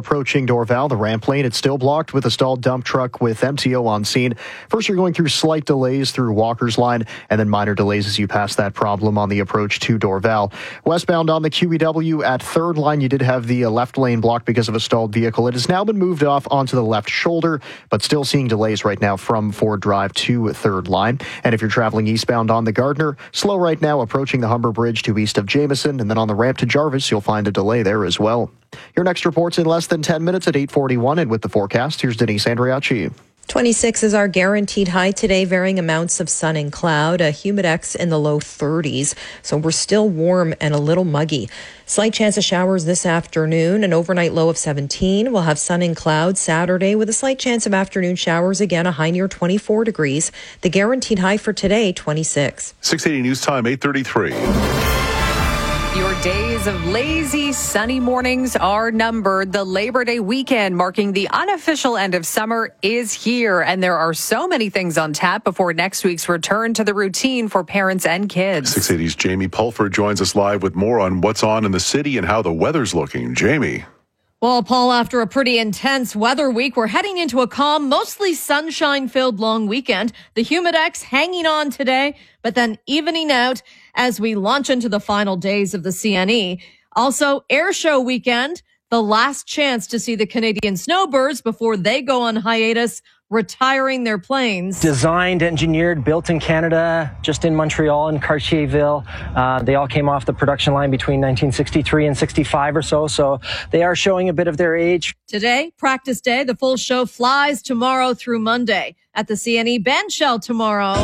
approaching Dorval, the ramp lane. It's still blocked with a stalled dump truck with MTO on scene. First, you're going through slight delays through Walker's Line, and then minor delays as you pass that problem on the approach to Dorval. Westbound on the QEW at Third Line, you did have the left lane blocked because of a stalled vehicle. It has now been moved off onto the left shoulder, but still seeing delays right now from Ford Drive to Third Line. And if you're traveling eastbound on the Gardner, slow right now approaching the Humber Bridge to east of Jameson, and then on the ramp to Jarvis, you'll find a delay there as well. Your next report's in less than 10 minutes at 8:41, and with the forecast, here's Denise Andriacci. 26 is our guaranteed high today, varying amounts of sun and cloud, a humidex in the low 30s. So we're still warm and a little muggy. Slight chance of showers this afternoon, an overnight low of 17. We'll have sun and cloud Saturday with a slight chance of afternoon showers, again a high near 24 degrees. The guaranteed high for today, 26. 680 News Time, 8:33. Your days of lazy, sunny mornings are numbered. The Labor Day weekend, marking the unofficial end of summer, is here. And there are so many things on tap before next week's return to the routine for parents and kids. 680's Jamie Pulford joins us live with more on what's on in the city and how the weather's looking. Jamie. Well, Paul, after a pretty intense weather week, we're heading into a calm, mostly sunshine-filled long weekend. The humidex hanging on today, but then evening out as we launch into the final days of the CNE. Also, air show weekend, the last chance to see the Canadian snowbirds before they go on hiatus, retiring their planes. Designed, engineered, built in Canada, just in Montreal and Cartierville. They all came off the production line between 1963 and 65 or so, so they are showing a bit of their age. Today, practice day. The full show flies tomorrow through Monday. At the CNE Bandshell tomorrow.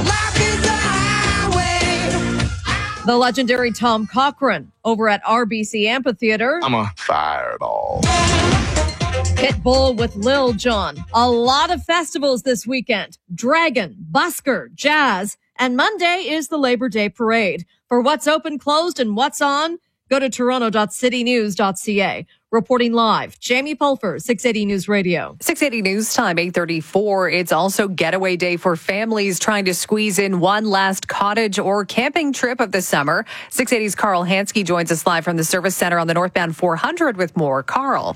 The legendary Tom Cochrane over at RBC Amphitheater. I'm a fireball. Pitbull with Lil Jon. A lot of festivals this weekend. Dragon, Busker, Jazz, and Monday is the Labor Day Parade. For what's open, closed, and what's on, go to toronto.citynews.ca. Reporting live, Jamie Pulford, 680 News Radio. 680 News Time, 8:34. It's also getaway day for families trying to squeeze in one last cottage or camping trip of the summer. 680's Carl Hansky joins us live from the Service Center on the northbound 400 with more. Carl.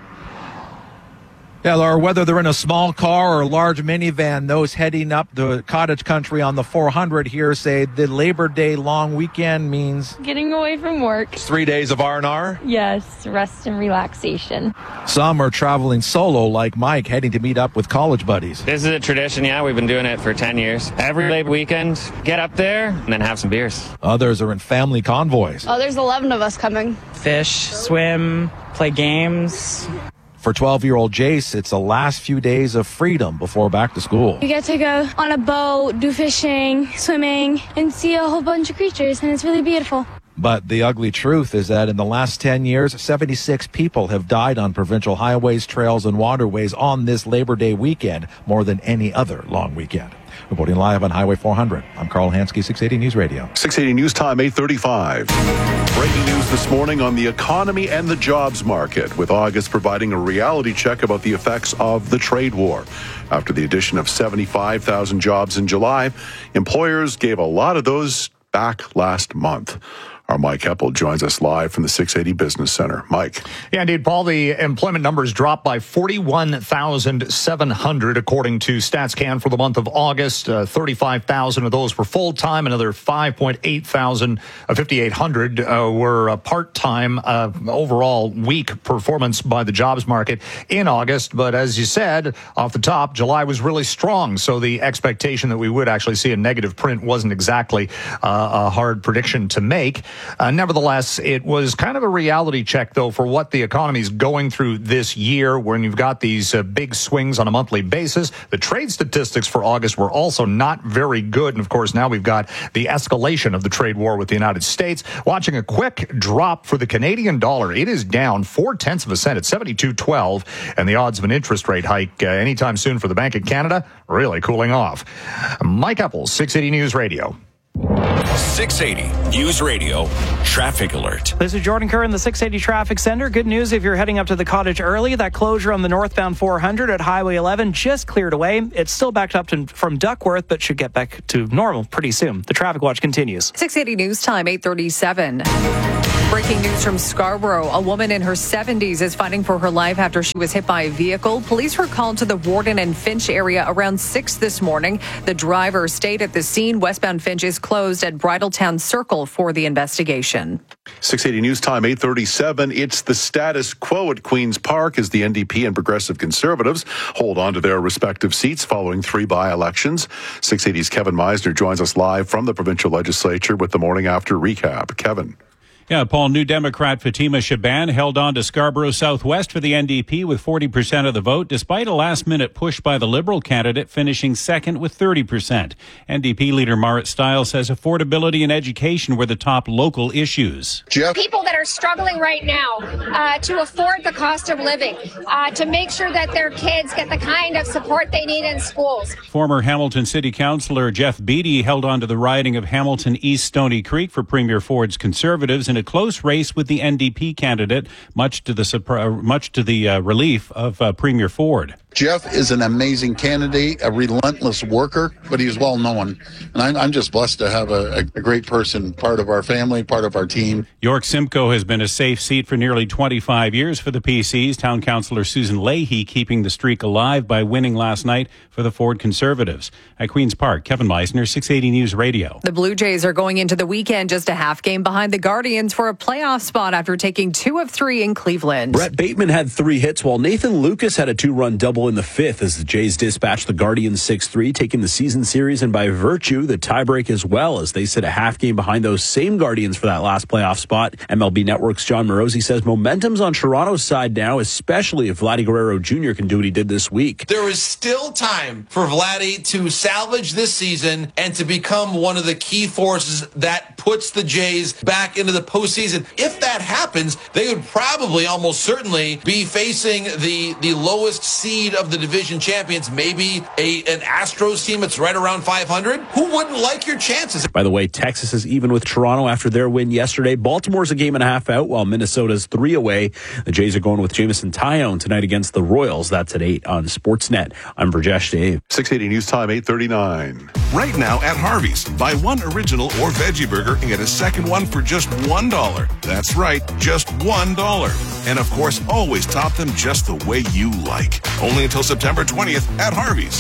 Yeah, Laura, whether they're in a small car or a large minivan, those heading up the cottage country on the 400 here say the Labor Day long weekend means getting away from work. 3 days of R&R? Yes, rest and relaxation. Some are traveling solo, like Mike, heading to meet up with college buddies. This is a tradition, yeah. We've been doing it for 10 years. Every Labor weekend, get up there and then have some beers. Others are in family convoys. Oh, there's 11 of us coming. Fish, swim, play games. For 12-year-old Jace, it's the last few days of freedom before back to school. You get to go on a boat, do fishing, swimming, and see a whole bunch of creatures, and it's really beautiful. But the ugly truth is that in the last 10 years, 76 people have died on provincial highways, trails, and waterways on this Labor Day weekend, more than any other long weekend. Reporting live on Highway 400, I'm Carl Hansky, 680 News Radio. 680 News Time, 8:35. Breaking news this morning on the economy and the jobs market, with August providing a reality check about the effects of the trade war. After the addition of 75,000 jobs in July, employers gave a lot of those back last month. Our Mike Heppel joins us live from the 680 Business Center. Mike. Yeah, indeed, Paul. The employment numbers dropped by 41,700, according to StatsCan for the month of August. 35,000 of those were full-time. Another 5,800 were part-time. Overall, weak performance by the jobs market in August. But as you said, off the top, July was really strong. So the expectation that we would actually see a negative print wasn't exactly a hard prediction to make. Nevertheless, it was kind of a reality check, though, for what the economy is going through this year when you've got these big swings on a monthly basis. The trade statistics for August were also not very good. And, of course, now we've got the escalation of the trade war with the United States. Watching a quick drop for the Canadian dollar. It is down 0.4 cents at 72.12. And the odds of an interest rate hike anytime soon for the Bank of Canada really cooling off. Mike Heppel, 680 News Radio. 680 News Radio Traffic Alert. This is Jordan Kerr in the 680 Traffic Center. Good news if you're heading up to the Cottage early. That closure on the northbound 400 at Highway 11 just cleared away. It's still backed up from Duckworth, but should get back to normal pretty soon. The traffic watch continues. 680 News Time, 8:37. Breaking news from Scarborough. A woman in her 70s is fighting for her life after she was hit by a vehicle. Police were called to the Warden and Finch area around 6 this morning. The driver stayed at the scene. Westbound Finch is closed at Bridletown Circle for the investigation. 680 News Time, 8:37. It's the status quo at Queen's Park as the NDP and Progressive Conservatives hold on to their respective seats following 3 by-elections. 680's Kevin Meisner joins us live from the provincial legislature with the morning after recap. Kevin. Yeah, Paul, New Democrat Fatima Shaban held on to Scarborough Southwest for the NDP with 40% of the vote, despite a last-minute push by the Liberal candidate finishing second with 30%. NDP leader Marit Stiles says affordability and education were the top local issues. Jeff? People that are struggling right now to afford the cost of living, to make sure that their kids get the kind of support they need in schools. Former Hamilton City Councillor Jeff Beattie held on to the riding of Hamilton East Stony Creek for Premier Ford's Conservatives in a close race with the NDP candidate, much to the relief of Premier Ford. Jeff is an amazing candidate, a relentless worker, but he's well known. And I'm just blessed to have a great person, part of our family, part of our team. York Simcoe has been a safe seat for nearly 25 years for the PCs. Town Councillor Susan Leahy keeping the streak alive by winning last night for the Ford Conservatives. At Queen's Park, Kevin Meisner, 680 News Radio. The Blue Jays are going into the weekend just a half game behind the Guardians for a playoff spot after taking 2 of 3 in Cleveland. Brett Bateman had 3 hits while Nathan Lucas had a 2-run double in the 5th as the Jays dispatched the Guardians 6-3, taking the season series and by virtue the tiebreak as well as they sit a half game behind those same Guardians for that last playoff spot. MLB Network's John Morosi says momentum's on Toronto's side now, especially if Vladdy Guerrero Jr. can do what he did this week. There is still time for Vladdy to salvage this season and to become one of the key forces that puts the Jays back into the postseason. If that happens, they would probably almost certainly be facing the lowest seed of the division champions, maybe an Astros team that's right around 500. Who wouldn't like your chances? By the way, Texas is even with Toronto after their win yesterday. Baltimore's a game and a half out, while Minnesota's 3 away. The Jays are going with Jameson Taillon tonight against the Royals. That's at 8 on Sportsnet. I'm Burjesh Dave. 680 News Time, 8:39. Right now at Harvey's, buy 1 original or veggie burger and get a second one for just $1. That's right, just $1. And of course, always top them just the way you like. Only until September 20th at Harvey's.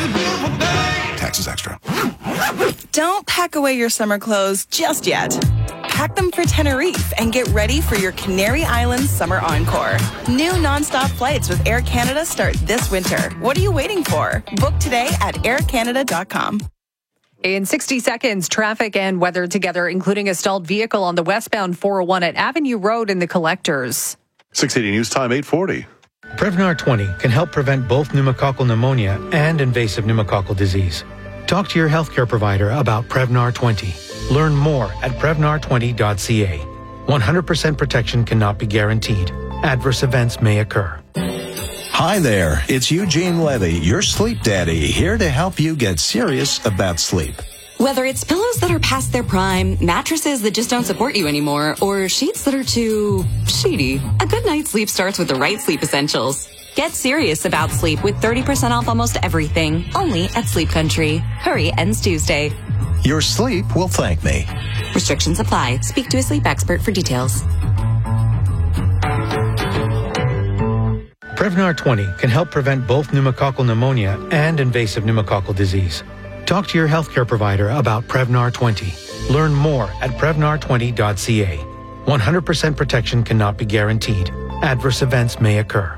Taxes extra. Don't pack away your summer clothes just yet. Pack them for Tenerife and get ready for your Canary Islands Summer Encore. New nonstop flights with Air Canada start this winter. What are you waiting for? Book today at aircanada.com. In 60 seconds, traffic and weather together, including a stalled vehicle on the westbound 401 at Avenue Road in the Collectors. 680 News Time, 8:40. Prevnar 20 can help prevent both pneumococcal pneumonia and invasive pneumococcal disease. Talk to your healthcare provider about Prevnar 20. Learn more at Prevnar20.ca. 100% protection cannot be guaranteed. Adverse events may occur. Hi there, it's Eugene Levy, your sleep daddy, here to help you get serious about sleep. Whether it's pillows that are past their prime, mattresses that just don't support you anymore, or sheets that are too sheety, a good night's sleep starts with the right sleep essentials. Get serious about sleep with 30% off almost everything, only at Sleep Country. Hurry, ends Tuesday. Your sleep will thank me. Restrictions apply. Speak to a sleep expert for details. Prevnar 20 can help prevent both pneumococcal pneumonia and invasive pneumococcal disease. Talk to your healthcare provider about Prevnar 20. Learn more at Prevnar20.ca. 100% protection cannot be guaranteed. Adverse events may occur.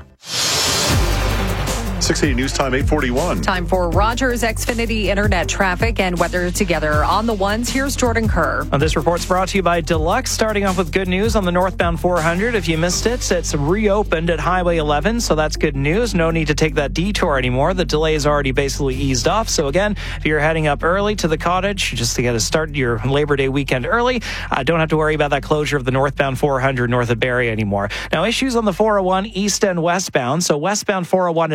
680 News Time, 8:41. Time for Rogers Xfinity Internet traffic and weather together. On the ones, here's Jordan Kerr. This report's brought to you by Deluxe. Starting off with good news on the northbound 400. If you missed it, it's reopened at Highway 11, so that's good news. No need to take that detour anymore. The delay is already basically eased off. So again, if you're heading up early to the Cottage, just to get to start your Labor Day weekend early, don't have to worry about that closure of the northbound 400 north of Barrie anymore. Now, issues on the 401 east and westbound. So westbound 401 at Avenue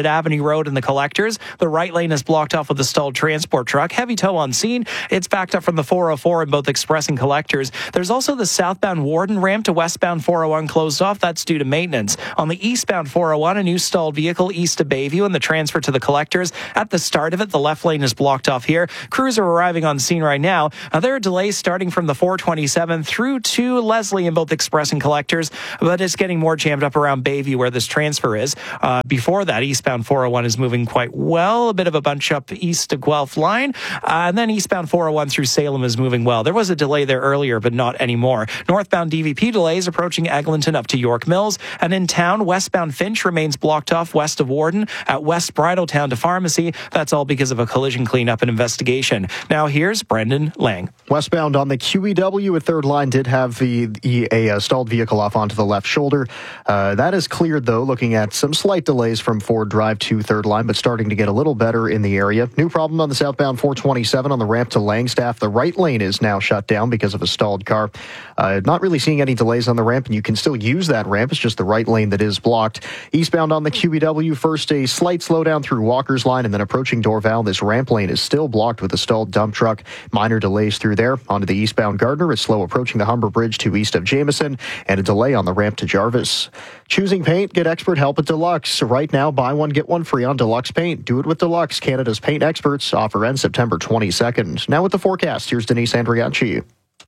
Road and the Collectors. The right lane is blocked off with a stalled transport truck. Heavy tow on scene. It's backed up from the 404 in both Express and Collectors. There's also the southbound Warden ramp to westbound 401 closed off. That's due to maintenance. On the eastbound 401, a new stalled vehicle east of Bayview and the transfer to the Collectors. At the start of it, the left lane is blocked off here. Crews are arriving on scene right now. There are delays starting from the 427 through to Leslie in both Express and Collectors, but it's getting more jammed up around Bayview where this transfer is. Before that, eastbound 401 is moving quite well. A bit of a bunch up east to Guelph line. And then eastbound 401 through Salem is moving well. There was a delay there earlier, but not anymore. Northbound DVP delays approaching Eglinton up to York Mills. And in town, westbound Finch remains blocked off west of Warden at West Bridletown to Pharmacy. That's all because of a collision cleanup and investigation. Now here's Brendan Lang. Westbound on the QEW, a third line did have a stalled vehicle off onto the left shoulder. That is cleared, though, looking at some slight delays from Ford Drive to third line, but starting to get a little better in the area. New problem on the southbound 427 on the ramp to Langstaff. The right lane is now shut down because of a stalled car. Not really seeing any delays on the ramp, and you can still use that ramp. It's just the right lane that is blocked. Eastbound on the QEW, first a slight slowdown through Walker's line, and then approaching Dorval. This ramp lane is still blocked with a stalled dump truck. Minor delays through there. Onto the eastbound Gardner is slow approaching the Humber Bridge to east of Jameson, and a delay on the ramp to Jarvis. Choosing paint? Get expert help at Deluxe. Right now, buy one, get one free on Deluxe Paint. Do it with Deluxe, Canada's paint experts. Offer ends September 22nd. Now with the forecast, here's Denise Andriacci.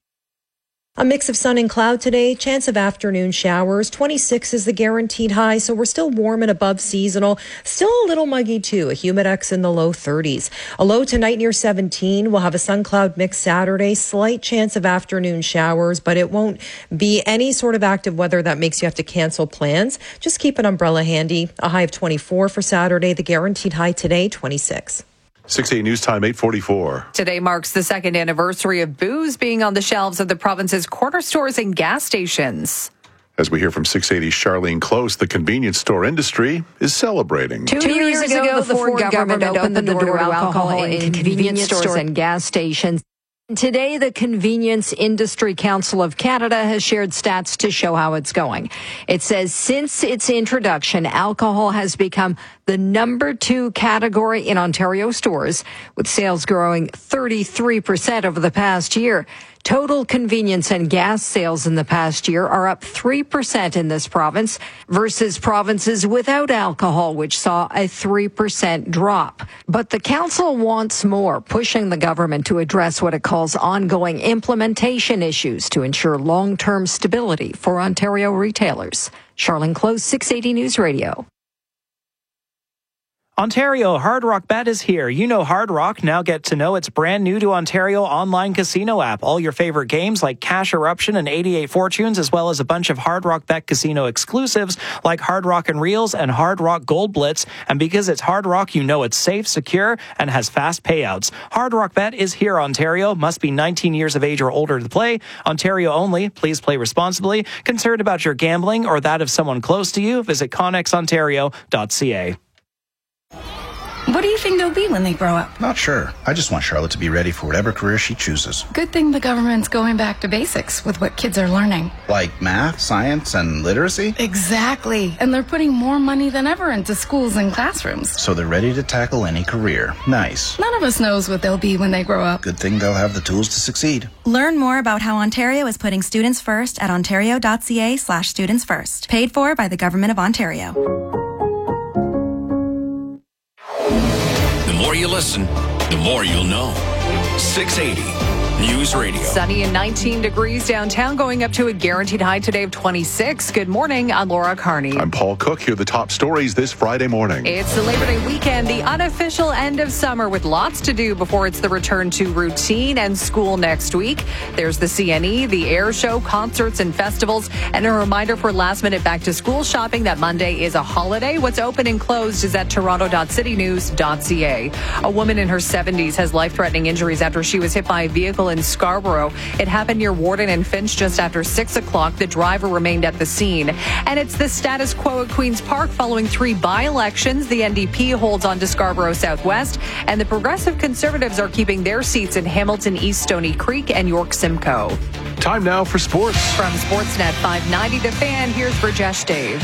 A mix of sun and cloud today, chance of afternoon showers. 26 is the guaranteed high, so we're still warm and above seasonal. Still a little muggy too, a humidex in the low 30s. A low tonight near 17. We'll have a sun cloud mix Saturday, slight chance of afternoon showers, but it won't be any sort of active weather that makes you have to cancel plans. Just keep an umbrella handy. A high of 24 for Saturday, the guaranteed high today, 26. 6:08 News Time, 8:44. Today marks the second anniversary of booze being on the shelves of the province's corner stores and gas stations. As we hear from 680's Charlene Close, the convenience store industry is celebrating. 2 years ago, the Ford government opened the door to alcohol in convenience stores and gas stations. Today, the Convenience Industry Council of Canada has shared stats to show how it's going. It says since its introduction, alcohol has become the number 2 category in Ontario stores, with sales growing 33% over the past year. Total convenience and gas sales in the past year are up 3% in this province versus provinces without alcohol, which saw a 3% drop. But the council wants more, pushing the government to address what it calls ongoing implementation issues to ensure long-term stability for Ontario retailers. Charlene Close, 680 News Radio. Ontario, Hard Rock Bet is here. You know Hard Rock. Now get to know its brand new to Ontario online casino app. All your favorite games like Cash Eruption and 88 Fortunes, as well as a bunch of Hard Rock Bet casino exclusives like Hard Rock and Reels and Hard Rock Gold Blitz. And because it's Hard Rock, you know it's safe, secure, and has fast payouts. Hard Rock Bet is here, Ontario. Must be 19 years of age or older to play. Ontario only. Please play responsibly. Concerned about your gambling or that of someone close to you? Visit connexontario.ca. What do you think they'll be when they grow up? Not sure. I just want Charlotte to be ready for whatever career she chooses. Good thing the government's going back to basics with what kids are learning. Like math, science, and literacy? Exactly. And they're putting more money than ever into schools and classrooms. So they're ready to tackle any career. Nice. None of us knows what they'll be when they grow up. Good thing they'll have the tools to succeed. Learn more about how Ontario is putting students first at ontario.ca/students first. Paid for by the Government of Ontario. The more you listen, the more you'll know. 680 News Radio. Sunny and 19 degrees downtown, going up to a guaranteed high today of 26. Good morning. I'm Laura Carney. I'm Paul Cook. Here are the top stories this Friday morning. It's the Labor Day weekend, the unofficial end of summer, with lots to do before it's the return to routine and school next week. There's the CNE, the air show, concerts and festivals, and a reminder for last-minute back-to-school shopping that Monday is a holiday. What's open and closed is at toronto.citynews.ca. A woman in her 70s has life-threatening injuries after she was hit by a vehicle in Scarborough. It happened near Warden and Finch just after 6 o'clock. The driver remained at the scene. And it's the status quo at Queen's Park following 3 by-elections. The NDP holds on to Scarborough Southwest, and the Progressive Conservatives are keeping their seats in Hamilton East Stony Creek and York Simcoe. Time now for sports. From Sportsnet 590 The Fan, here's Rajesh Dave.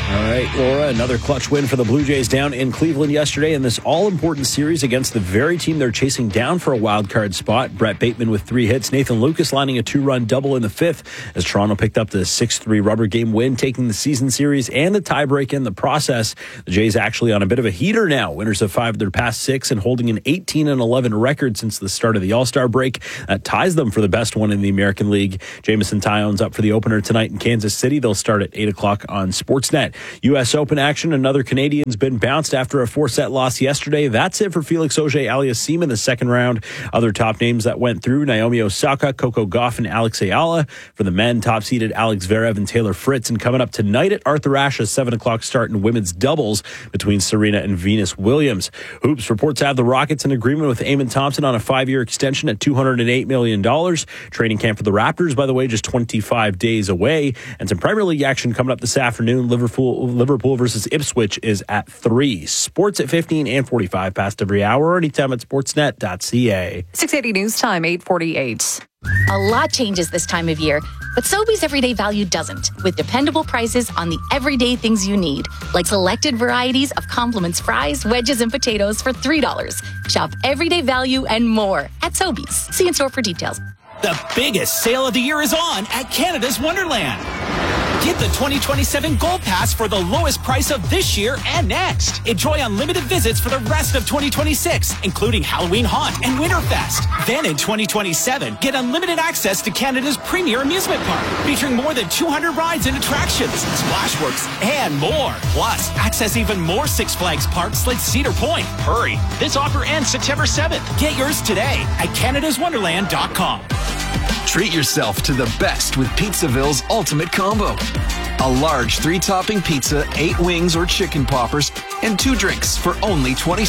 All right, Laura, another clutch win for the Blue Jays down in Cleveland yesterday in this all-important series against the very team they're chasing down for a wild card spot. Brett Bateman with 3 hits, Nathan Lucas lining a 2-run double in the 5th as Toronto picked up the 6-3 rubber game win, taking the season series and the tiebreak in the process. The Jays actually on a bit of a heater now, winners of 5 of their past 6 and holding an 18-11 record since the start of the All-Star break. That ties them for the best one in the American League. Jamison Tyon's up for the opener tonight in Kansas City. They'll start at 8 o'clock on Sportsnet. U.S. Open action. Another Canadian's been bounced after a 4-set loss yesterday. That's it for Felix Auger-Aliassime in the second round. Other top names that went through: Naomi Osaka, Coco Gauff, and Alex Ayala. For the men, top-seeded Alex Zverev and Taylor Fritz. And coming up tonight at Arthur Ashe's 7 o'clock start in women's doubles between Serena and Venus Williams. Hoops reports have the Rockets in agreement with Eamon Thompson on a 5-year extension at $208 million. Training camp for the Raptors, by the way, just 25 days away. And some Premier League action coming up this afternoon. Liverpool versus Ipswich is at 3. Sports at 15 and 45 past every hour, or anytime at sportsnet.ca. 680 News Time, 8:48. A lot changes this time of year, but Sobeys Everyday Value doesn't, with dependable prices on the everyday things you need, like selected varieties of Compliments fries, wedges, and potatoes for $3. Shop Everyday Value and more at Sobeys. See in store for details. The biggest sale of the year is on at Canada's Wonderland. Get the 2027 Gold Pass for the lowest price of this year and next. Enjoy unlimited visits for the rest of 2026, including Halloween Haunt and Winterfest. Then in 2027, get unlimited access to Canada's premier amusement park, featuring more than 200 rides and attractions, Splashworks, and more. Plus, access even more Six Flags parks like Cedar Point. Hurry, this offer ends September 7th. Get yours today at CanadasWonderland.com. Treat yourself to the best with Pizzaville's Ultimate Combo. A large 3-topping pizza, 8 wings or chicken poppers, and 2 drinks for only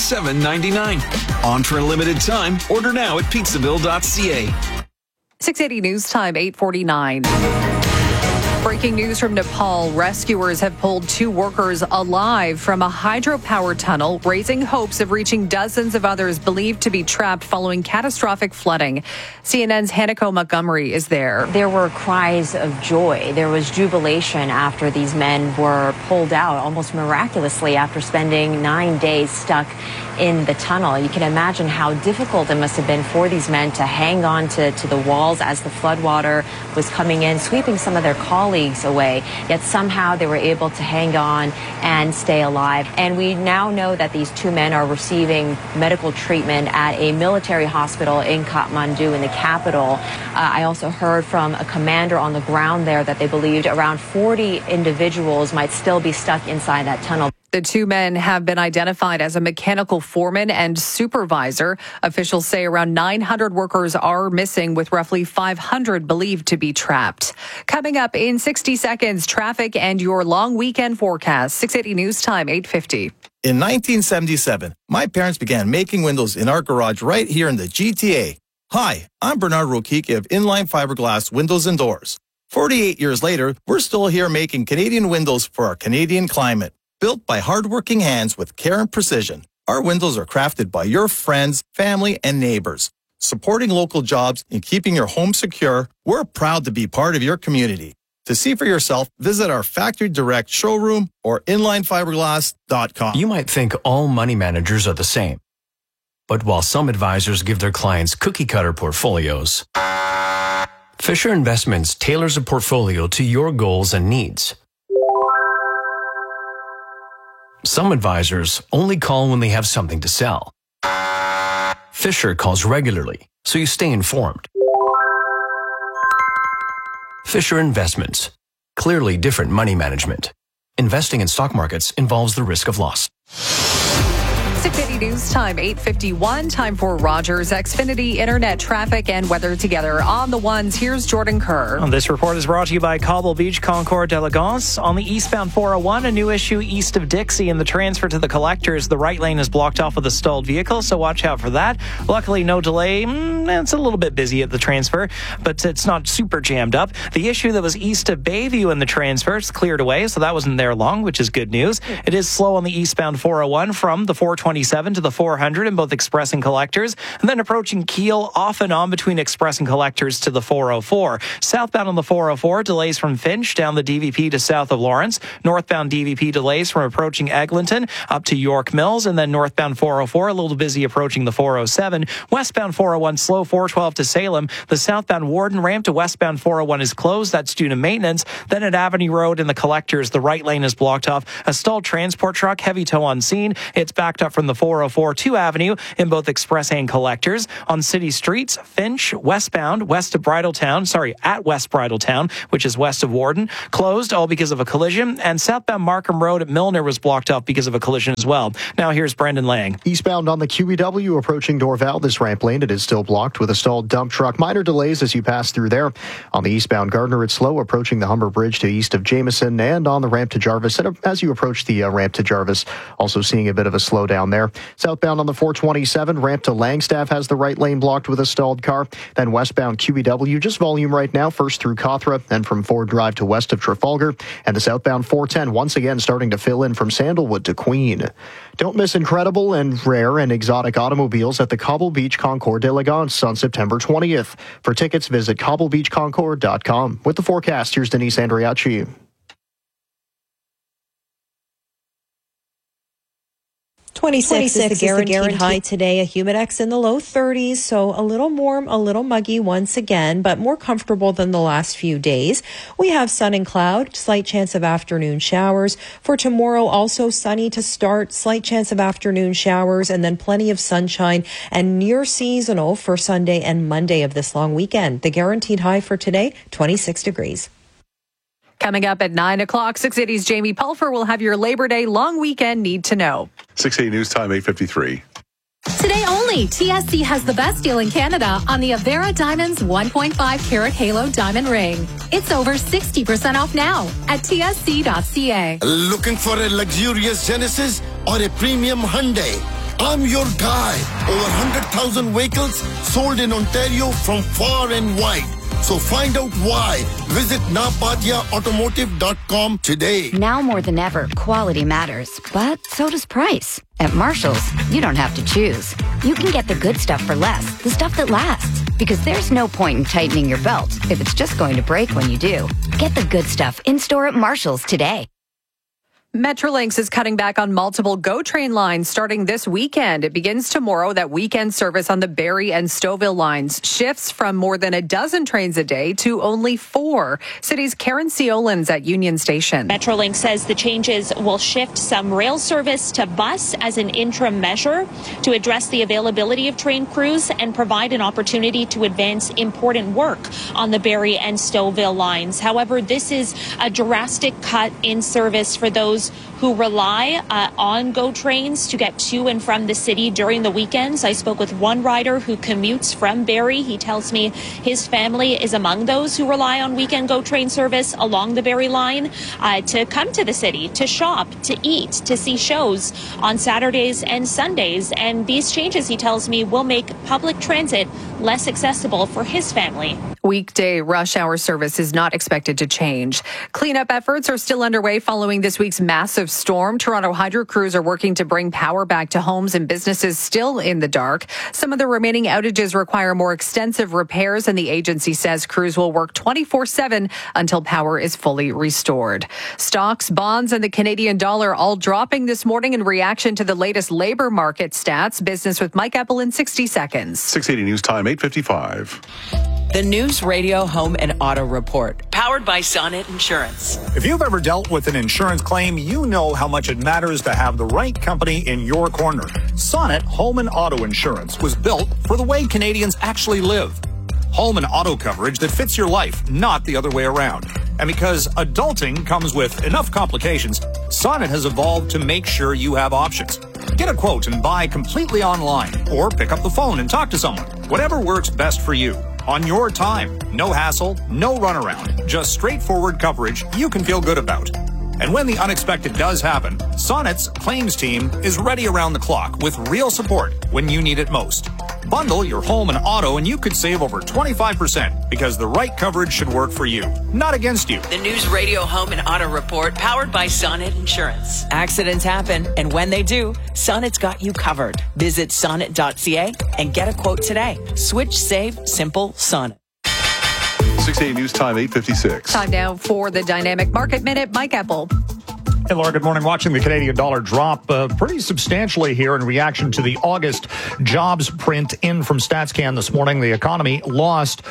$27.99. On for a limited time. Order now at pizzaville.ca. 680 News Time, 8:49. Breaking news from Nepal. Rescuers have pulled 2 workers alive from a hydropower tunnel, raising hopes of reaching dozens of others believed to be trapped following catastrophic flooding. CNN's Hanako Montgomery is there. There were cries of joy. There was jubilation after these men were pulled out almost miraculously after spending 9 days stuck in the tunnel. You can imagine how difficult it must have been for these men to hang on to the walls as the floodwater was coming in, sweeping some of their colleagues away. Yet somehow they were able to hang on and stay alive. And we now know that these 2 men are receiving medical treatment at a military hospital in Kathmandu in the capital. I also heard from a commander on the ground there that they believed around 40 individuals might still be stuck inside that tunnel. The 2 men have been identified as a mechanical foreman and supervisor. Officials say around 900 workers are missing, with roughly 500 believed to be trapped. Coming up in 60 seconds, traffic and your long weekend forecast. 680 News Time, 8:50. In 1977, my parents began making windows in our garage right here in the GTA. Hi, I'm Bernard Rokicki of Inline Fiberglass Windows and Doors. 48 years later, we're still here making Canadian windows for our Canadian climate. Built by hardworking hands with care and precision, our windows are crafted by your friends, family, and neighbors. Supporting local jobs and keeping your home secure, we're proud to be part of your community. To see for yourself, visit our Factory Direct showroom or inlinefiberglass.com. You might think all money managers are the same. But while some advisors give their clients cookie-cutter portfolios, Fisher Investments tailors a portfolio to your goals and needs. Some advisors only call when they have something to sell. Fisher calls regularly, so you stay informed. Fisher Investments. Clearly different money management. Investing in stock markets involves the risk of loss. 680 News Time, 8:51. Time for Rogers Xfinity Internet traffic and weather together. On the ones, here's Jordan Kerr. This report is brought to you by Cobble Beach Concours d'Elegance. On the eastbound 401, a new issue east of Dixie in the transfer to the collectors. The right lane is blocked off with a stalled vehicle, so watch out for that. Luckily, no delay. It's a little bit busy at the transfer, but it's not super jammed up. The issue that was east of Bayview in the transfer is cleared away, so that wasn't there long, which is good news. It is slow on the eastbound 401 from the 420 427 to the 400 in both Express and Collectors, and then approaching Kiel off and on between Express and Collectors to the 404. Southbound on the 404, delays from Finch down the DVP to south of Lawrence. Northbound DVP delays from approaching Eglinton up to York Mills, and then northbound 404, a little busy approaching the 407. Westbound 401, slow 412 to Salem. The southbound Warden ramp to westbound 401 is closed. That's due to maintenance. Then at Avenue Road in the Collectors, the right lane is blocked off. A stalled transport truck, heavy tow on scene. It's backed up from the 404 to Avenue in both Express and Collectors. On city streets, Finch, westbound, west of at West Bridletown, which is west of Warden, closed, all because of a collision. And southbound Markham Road at Milner was blocked off because of a collision as well. Now here's Brendan Lang. Eastbound on the QEW approaching Dorval, this ramp lane, it is still blocked with a stalled dump truck. Minor delays as you pass through there. On the eastbound Gardner, it's slow approaching the Humber Bridge to east of Jameson, and on the ramp to Jarvis. And as you approach the ramp to Jarvis, also seeing a bit of a slowdown there. Southbound on the 427, ramp to Langstaff has the right lane blocked with a stalled car. Then westbound QEW, just volume right now, first through Cawthra, then from Ford Drive to west of Trafalgar. And the southbound 410 once again starting to fill in from Sandalwood to Queen. Don't miss incredible and rare and exotic automobiles at the Cobble Beach Concours d'Elegance on September 20th. For tickets, visit cobblebeachconcours.com. With the forecast, here's Denise Andriacci. 26 is the guaranteed high today, a humidex in the low 30s, so a little warm, a little muggy once again, but more comfortable than the last few days. We have sun and cloud, slight chance of afternoon showers. For tomorrow, also sunny to start, slight chance of afternoon showers, and then plenty of sunshine and near seasonal for Sunday and Monday of this long weekend. The guaranteed high for today, 26 degrees. Coming up at 9 o'clock, 680's Jamie Pulfer will have your Labor Day long weekend need to know. 680 News Time, 8:53. Today only, TSC has the best deal in Canada on the Avera Diamonds 1.5 carat halo diamond ring. It's over 60% off now at tsc.ca. Looking for a luxurious Genesis or a premium Hyundai? I'm your guy. Over 100,000 vehicles sold in Ontario from far and wide. So find out why. Visit napadiaautomotive.com today. Now more than ever, quality matters, but so does price. At Marshall's, you don't have to choose. You can get the good stuff for less, the stuff that lasts. Because there's no point in tightening your belt if it's just going to break when you do. Get the good stuff in-store at Marshall's today. Metrolinx is cutting back on multiple GO train lines starting this weekend. It begins tomorrow. That weekend service on the Barrie and Stouffville lines shifts from more than a dozen trains a day to only 4. City's Karen Ciolans at Union Station. Metrolinx says the changes will shift some rail service to bus as an interim measure to address the availability of train crews and provide an opportunity to advance important work on the Barrie and Stouffville lines. However, this is a drastic cut in service for those who rely on GO trains to get to and from the city during the weekends. I spoke with one rider who commutes from Barrie. He tells me his family is among those who rely on weekend GO train service along the Barrie line to come to the city, to shop, to eat, to see shows on Saturdays and Sundays. And these changes, he tells me, will make public transit less accessible for his family. Weekday rush hour service is not expected to change. Cleanup efforts are still underway following this week's massive storm. Toronto Hydro crews are working to bring power back to homes and businesses still in the dark. Some of the remaining outages require more extensive repairs, and the agency says crews will work 24/7 until power is fully restored. Stocks, bonds, and the Canadian dollar all dropping this morning in reaction to the latest labor market stats. Business with Mike Eppel in 60 seconds. 680 News Time, 8:55. The News Radio Home and Auto Report, powered by Sonnet Insurance. If you've ever dealt with an insurance claim, you know how much it matters to have the right company in your corner. Sonnet Home and Auto Insurance was built for the way Canadians actually live. Home and auto coverage that fits your life, not the other way around. And because adulting comes with enough complications, Sonnet has evolved to make sure you have options. Get a quote and buy completely online, or pick up the phone and talk to someone. Whatever works best for you. On your time. No hassle, no runaround. Just straightforward coverage you can feel good about. And when the unexpected does happen, Sonnet's claims team is ready around the clock with real support when you need it most. Bundle your home and auto and you could save over 25% because the right coverage should work for you, not against you. The News Radio Home and Auto Report, powered by Sonnet Insurance. Accidents happen, and when they do, Sonnet's got you covered. Visit sonnet.ca and get a quote today. Switch, save, simple, Sonnet. 680 News Time, 8:56. Time now for the Dynamic Market Minute. Mike Epple. Hey, Laura, good morning. Watching the Canadian dollar drop pretty substantially here in reaction to the August jobs print in from StatsCan this morning. The economy lost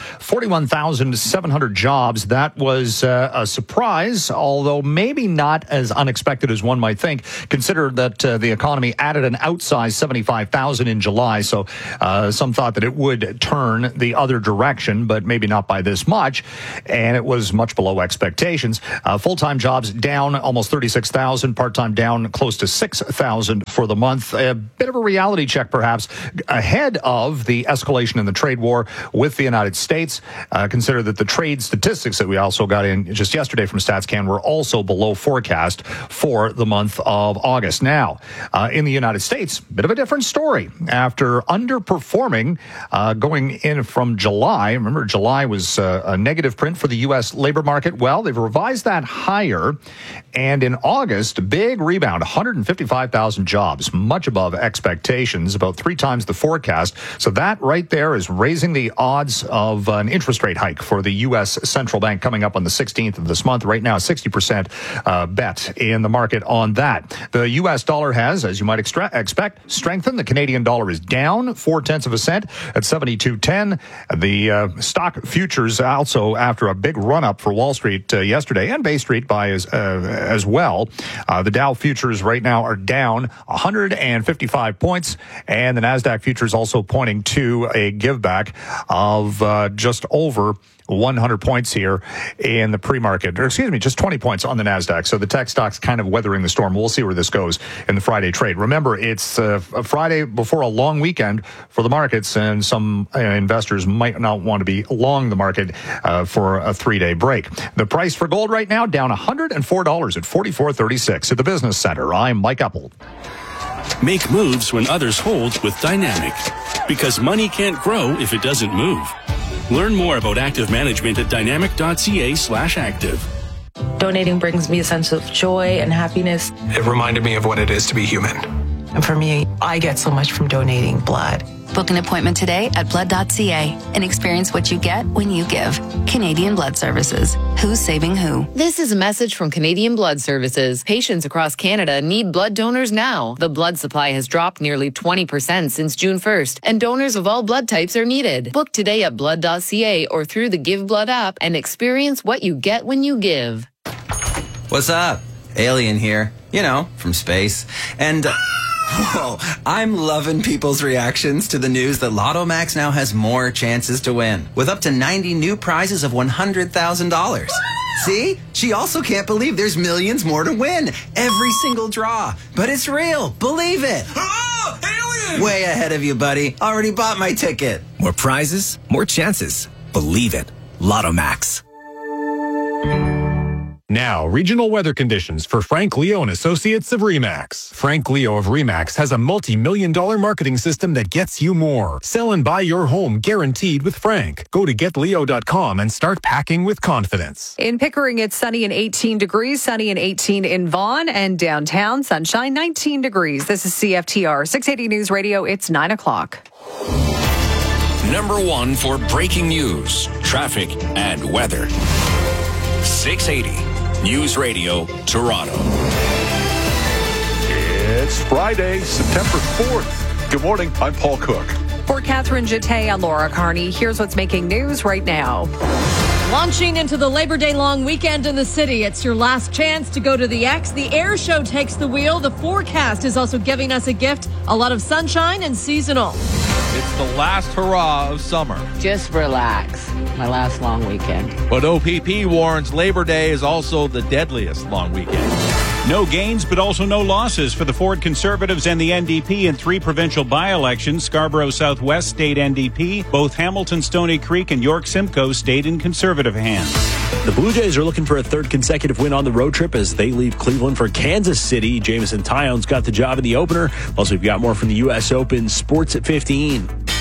41,700 jobs. That was a surprise, although maybe not as unexpected as one might think. Consider that the economy added an outsized 75,000 in July, so some thought that it would turn the other direction, but maybe not by this much, and it was much below expectations. Full-time jobs down almost 36,000, part-time down close to 6,000 for the month. A bit of a reality check, perhaps, ahead of the escalation in the trade war with the United States. Consider that the trade statistics that we also got in just yesterday from StatsCan were also below forecast for the month of August. Now, in the United States, bit of a different story. After underperforming going in from July, remember July was a negative print for the U.S. labor market. Well, they've revised that higher, and in August, big rebound, 155,000 jobs, much above expectations, about 3 times the forecast. So that right there is raising the odds of an interest rate hike for the U.S. Central Bank coming up on the 16th of this month. Right now, 60% bet in the market on that. The U.S. dollar has, as you might expect, strengthened. The Canadian dollar is down 0.4 cents at 72.10. The stock futures also, after a big run-up for Wall Street yesterday, and Bay Street by as well. The Dow futures right now are down 155 points, and the NASDAQ futures also pointing to a give back of just over 100 points here in the pre-market, or excuse me, just 20 points on the NASDAQ. So the tech stock's kind of weathering the storm. We'll see where this goes in the Friday trade. Remember, it's a Friday before a long weekend for the markets, and some investors might not want to be long the market for a 3-day break. The price for gold right now down $104 at $44.36 at the Business Center. I'm Mike Epple. Make moves when others hold with Dynamic, because money can't grow if it doesn't move. Learn more about active management at dynamic.ca/active. Donating brings me a sense of joy and happiness. It reminded me of what it is to be human. And for me, I get so much from donating blood. Book an appointment today at blood.ca and experience what you get when you give. Canadian Blood Services. Who's saving who? This is a message from Canadian Blood Services. Patients across Canada need blood donors now. The blood supply has dropped nearly 20% since June 1st, and donors of all blood types are needed. Book today at blood.ca or through the Give Blood app and experience what you get when you give. What's up? Alien here. You know, from space. And... whoa, I'm loving people's reactions to the news that Lotto Max now has more chances to win, with up to 90 new prizes of $100,000. See? She also can't believe there's millions more to win. Every single draw. But it's real. Believe it. Oh, alien! Way ahead of you, buddy. Already bought my ticket. More prizes, more chances. Believe it. Lotto Max. Now, regional weather conditions for Frank Leo and Associates of RE/MAX. Frank Leo of RE/MAX has a multi-million-dollar marketing system that gets you more. Sell and buy your home guaranteed with Frank. Go to getleo.com and start packing with confidence. In Pickering, it's sunny and 18 degrees, sunny and 18 in Vaughan, and downtown, sunshine, 19 degrees. This is CFTR 680 News Radio. It's 9 o'clock. Number 1 for breaking news, traffic, and weather. 680 News Radio, Toronto. It's Friday, September 4th. Good morning. I'm Paul Cook. For Catherine Jeté and Laura Carney, here's what's making news right now. Launching into the Labor Day long weekend in the city, it's your last chance to go to the X. The air show takes the wheel. The forecast is also giving us a gift, a lot of sunshine and seasonal. It's the last hurrah of summer. Just relax. My last long weekend. But OPP warns Labor Day is also the deadliest long weekend. No gains, but also no losses for the Ford Conservatives and the NDP in 3 provincial by-elections. Scarborough Southwest stayed NDP. Both Hamilton, Stoney Creek, and York Simcoe stayed in Conservative hands. The Blue Jays are looking for a 3rd consecutive win on the road trip as they leave Cleveland for Kansas City. Jamison Tyon's got the job in the opener. Plus, we've got more from the U.S. Open Sports at 15.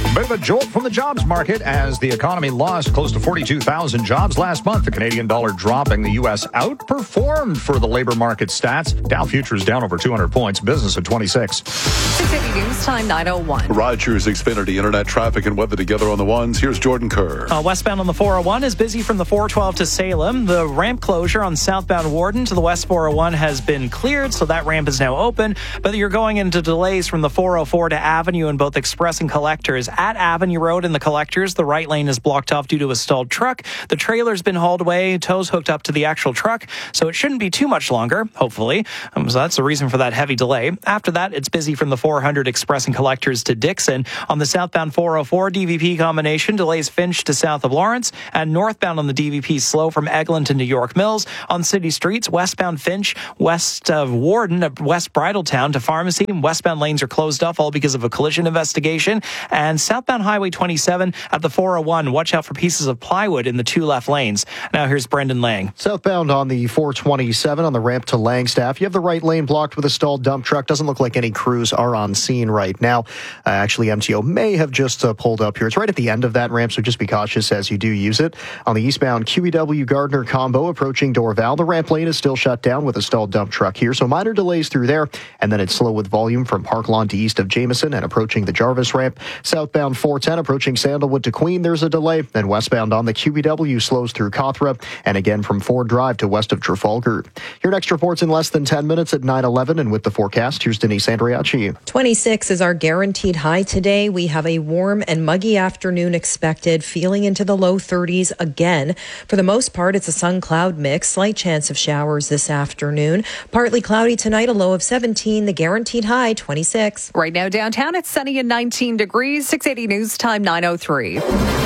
Bit of a jolt from the jobs market as the economy lost close to 42,000 jobs last month. The Canadian dollar dropping. The U.S. outperformed for the labor market stats. Dow futures down over 200 points. Business at 26. 680 News Time 9:01. Rogers, Xfinity, internet traffic and weather together on the ones. Here's Jordan Kerr. Westbound on the 401 is busy from the 412 to Salem. The ramp closure on southbound Warden to the West 401 has been cleared, so that ramp is now open. But you're going into delays from the 404 to Avenue in both Express and Collectors. At Avenue Road in the Collectors, the right lane is blocked off due to a stalled truck. The trailer's been hauled away, tows hooked up to the actual truck, so it shouldn't be too much longer, hopefully. So that's the reason for that heavy delay. After that, it's busy from the 400 Express and Collectors to Dixon. On the southbound 404 DVP combination, delays Finch to south of Lawrence, and northbound on the DVP slow from Eglinton to York Mills. On city streets, westbound Finch, west of Warden, west Bridletown to Pharmacy. Westbound lanes are closed off, all because of a collision investigation. And southbound Highway 27 at the 401. Watch out for pieces of plywood in the two left lanes. Now here's Brendan Lang. Southbound on the 427 on the ramp to Langstaff. You have the right lane blocked with a stalled dump truck. Doesn't look like any crews are on scene right now. Actually, MTO may have just pulled up here. It's right at the end of that ramp, so just be cautious as you do use it. On the eastbound QEW Gardner combo approaching Dorval, the ramp lane is still shut down with a stalled dump truck here, so minor delays through there. And then it's slow with volume from Park Lawn to east of Jameson and approaching the Jarvis ramp. Southbound 410 approaching Sandalwood to Queen, there's a delay. Then westbound on the QEW slows through Cawthra, and again from Ford Drive to west of Trafalgar. Your next report's in less than 10 minutes at 9:11, and with the forecast, here's Denise Andriacci. 26 is our guaranteed high today. We have a warm and muggy afternoon expected, feeling into the low 30s again. For the most part, it's a sun-cloud mix, slight chance of showers this afternoon. Partly cloudy tonight, a low of 17, the guaranteed high 26. Right now downtown, it's sunny and 19 degrees. 680 News Time 9:03.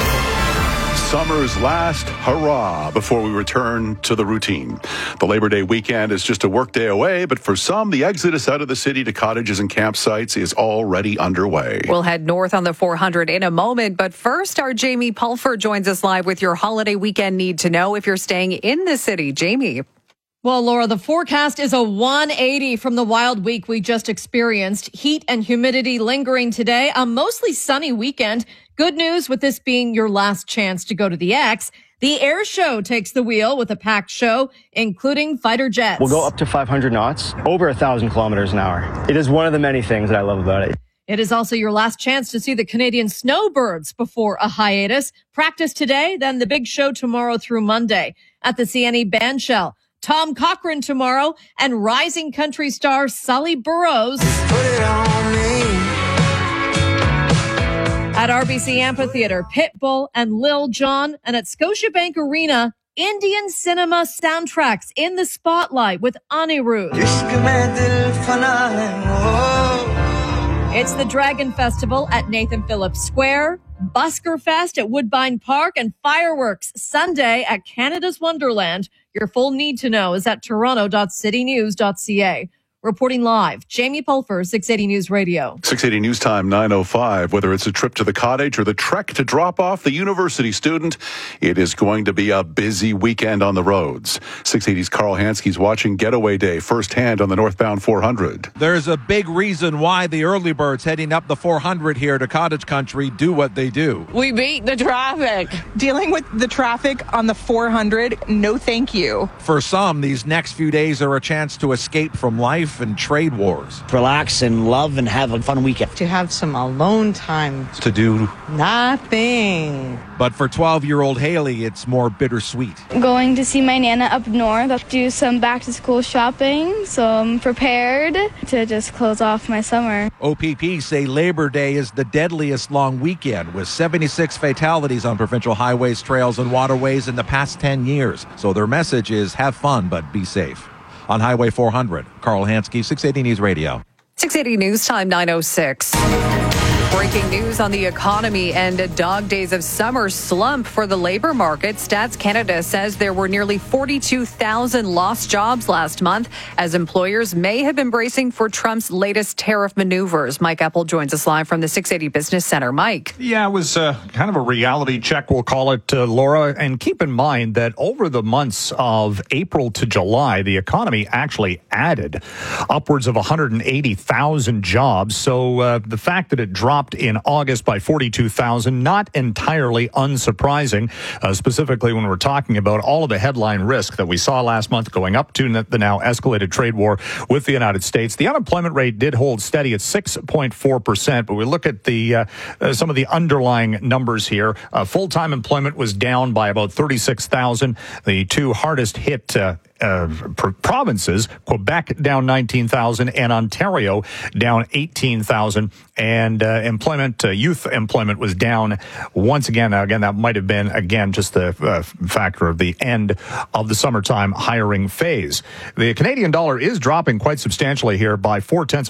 Summer's last hurrah before we return to the routine. The Labor Day weekend is just a work day away, but for some, the exodus out of the city to cottages and campsites is already underway. We'll head north on the 400 in a moment, but first, our Jamie Pulfer joins us live with your holiday weekend need to know if you're staying in the city. Jamie. Well, Laura, the forecast is a 180 from the wild week we just experienced. Heat and humidity lingering today. A mostly sunny weekend. Good news with this being your last chance to go to the X. The air show takes the wheel with a packed show, including fighter jets. We'll go up to 500 knots, over 1,000 kilometers an hour. It is one of the many things that I love about it. It is also your last chance to see the Canadian snowbirds before a hiatus. Practice today, then the big show tomorrow through Monday at the CNE Bandshell. Tom Cochrane tomorrow, and rising country star Sully Burrows at RBC Amphitheater, Pitbull and Lil Jon, and at Scotiabank Arena, Indian cinema soundtracks in the spotlight with Anirudh. It's the Dragon Festival at Nathan Phillips Square, Busker Fest at Woodbine Park, and fireworks Sunday at Canada's Wonderland. Your full need to know is at toronto.citynews.ca. Reporting live, Jamie Pulfer, 680 News Radio. 680 News Time 9:05. Whether it's a trip to the cottage or the trek to drop off the university student, it is going to be a busy weekend on the roads. 680's Carl Hansky's watching Getaway Day firsthand on the northbound 400. There's a big reason why the early birds heading up the 400 here to Cottage Country do what they do. We beat the traffic. Dealing with the traffic on the 400, no thank you. For some, these next few days are a chance to escape from life and trade wars. Relax and love and have a fun weekend. To have some alone time. To do nothing. But for 12-year-old Haley, it's more bittersweet. Going to see my Nana up north, do some back-to-school shopping, so I'm prepared to just close off my summer. OPP say Labor Day is the deadliest long weekend, with 76 fatalities on provincial highways, trails, and waterways in the past 10 years. So their message is have fun, but be safe. On Highway 400, Carl Hansky, 680 News Radio. 680 News Time 9:06. Breaking news on the economy and a dog days of summer slump for the labor market. Stats Canada says there were nearly 42,000 lost jobs last month as employers may have been bracing for Trump's latest tariff maneuvers. Mike Apple joins us live from the 680 Business Center. Mike. Yeah, it was kind of a reality check, we'll call it, Laura. And keep in mind that over the months of April to July, the economy actually added upwards of 180,000 jobs. So the fact that it dropped dropped in August by 42,000. Not entirely unsurprising, specifically when we're talking about all of the headline risk that we saw last month going up to the now escalated trade war with the United States. The unemployment rate did hold steady at 6.4%, but we look at the some of the underlying numbers here. Full-time employment was down by about 36,000. The two hardest hit provinces, Quebec down 19,000 and Ontario down 18,000. And youth employment was down once again. Now, again, that might have been, just the factor of the end of the summertime hiring phase. The Canadian dollar is dropping quite substantially here by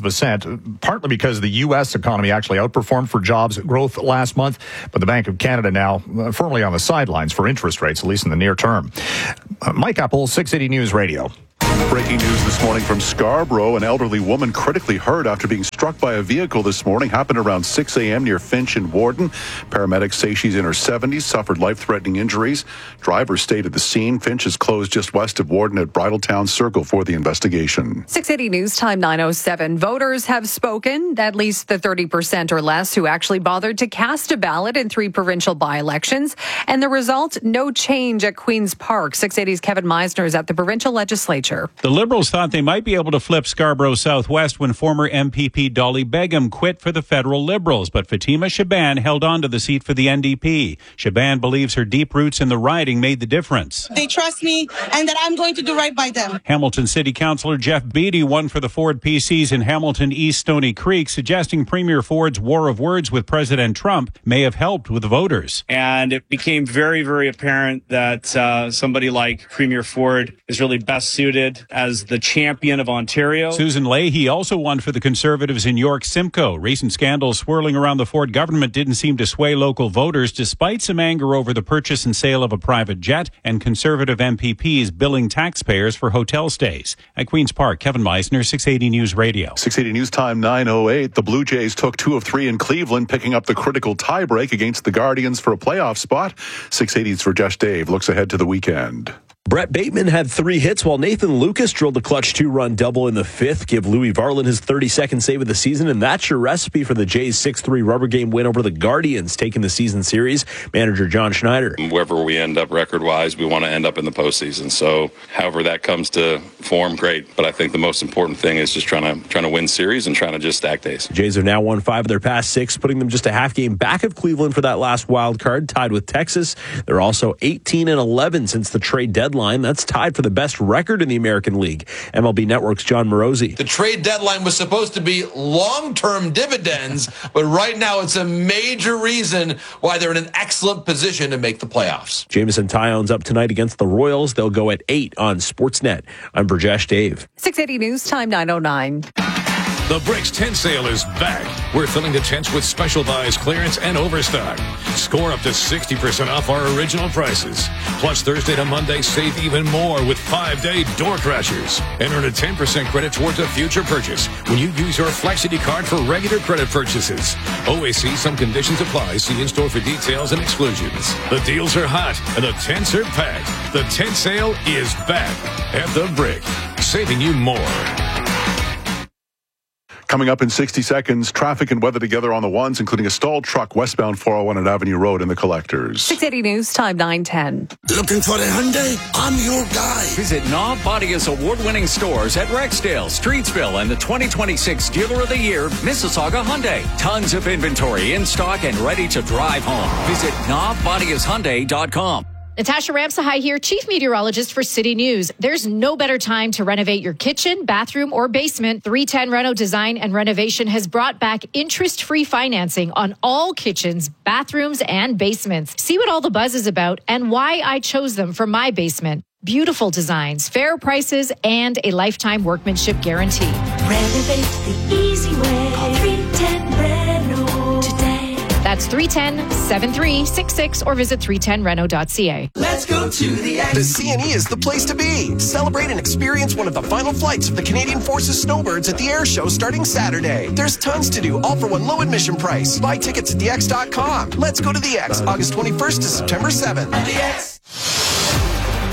0.4%, partly because the U.S. economy actually outperformed for jobs growth last month, but the Bank of Canada now firmly on the sidelines for interest rates, at least in the near term. Mike Apple, 680 News Radio. Breaking news this morning from Scarborough. An elderly woman critically hurt after being struck by a vehicle this morning. Happened around 6 a.m. near Finch and Warden. Paramedics say she's in her 70s, suffered life-threatening injuries. Driver stayed at the scene. Finch is closed just west of Warden at Bridletown Circle for the investigation. 680 News Time 9:07. Voters have spoken, at least the 30% or less who actually bothered to cast a ballot in 3 provincial by-elections. And the result, no change at Queen's Park. 680's Kevin Meisner is at the provincial legislature. The Liberals thought they might be able to flip Scarborough Southwest when former MPP Dolly Begum quit for the federal Liberals, but Fatima Shaban held on to the seat for the NDP. Shaban believes her deep roots in the riding made the difference. They trust me and that I'm going to do right by them. Hamilton City Councillor Jeff Beattie won for the Ford PCs in Hamilton East Stony Creek, suggesting Premier Ford's war of words with President Trump may have helped with the voters. And it became very, very apparent that somebody like Premier Ford is really best suited as the champion of Ontario. Susan Leahy also won for the Conservatives in York Simcoe. Recent scandals swirling around the Ford government didn't seem to sway local voters, despite some anger over the purchase and sale of a private jet and Conservative MPPs billing taxpayers for hotel stays. At Queen's Park, Kevin Meisner, 680 News Radio. 680 News Time 9:08. The Blue Jays took 2 of 3 in Cleveland, picking up the critical tiebreak against the Guardians for a playoff spot. 680's for Josh Dave looks ahead to the weekend. Brett Bateman had 3 hits while Nathan Lucas drilled the clutch 2-run double in the 5th. Give Louis Varland his 32nd save of the season, and that's your recipe for the Jays' 6-3 rubber game win over the Guardians, taking the season series. Manager John Schneider. Wherever we end up record-wise, we want to end up in the postseason. So however that comes to form, great. But I think the most important thing is just trying to win series and trying to just stack days. The Jays have now won 5 of their past 6, putting them just a half game back of Cleveland for that last wild card, tied with Texas. They're also 18-11 since the trade deadline. That's tied for the best record in the American League. MLB Network's John Morosi. The trade deadline was supposed to be long-term dividends, but right now it's a major reason why they're in an excellent position to make the playoffs. Jameson Tyon's up tonight against the Royals. They'll go at 8 on Sportsnet. I'm Burjesh Dave. 680 News Time 9:09. The Bricks Tent Sale is back. We're filling the tents with special buys, clearance, and overstock. Score up to 60% off our original prices. Plus, Thursday to Monday, save even more with 5-day door crashers. And earn a 10% credit towards a future purchase when you use your Flexity card for regular credit purchases. Always see some conditions apply. See in-store for details and exclusions. The deals are hot and the tents are packed. The tent sale is back at the Brick, saving you more. Coming up in 60 seconds, traffic and weather together on the ones, including a stalled truck westbound 401 at Avenue Road in the Collectors. 680 News Time 9:10. Looking for a Hyundai? I'm your guy. Visit Knob Bodia's award-winning stores at Rexdale, Streetsville, and the 2026 Dealer of the Year, Mississauga Hyundai. Tons of inventory in stock and ready to drive home. Visit knobbodiashyundai.com. Natasha Ramsahai here, Chief Meteorologist for City News. There's no better time to renovate your kitchen, bathroom, or basement. 310 Reno Design and Renovation has brought back interest-free financing on all kitchens, bathrooms, and basements. See what all the buzz is about and why I chose them for my basement. Beautiful designs, fair prices, and a lifetime workmanship guarantee. Renovate the easy way. Call 310 Reno today. That's 310-7366 or visit 310reno.ca. Let's go to the X. The CNE is the place to be. Celebrate and experience one of the final flights of the Canadian Forces Snowbirds at the air show starting Saturday. There's tons to do, all for one low admission price. Buy tickets at thex.com. Let's go to the X, August 21st to September 7th. The X.